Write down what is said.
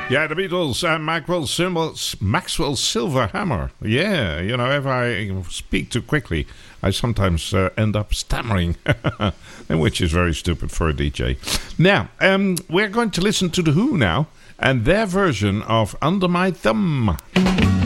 Yeah, the Beatles and Maxwell Silverhammer. Yeah, you know, if I speak too quickly, I sometimes end up stammering, which is very stupid for a DJ. Now, we're going to listen to The Who now, and their version of Under My Thumb.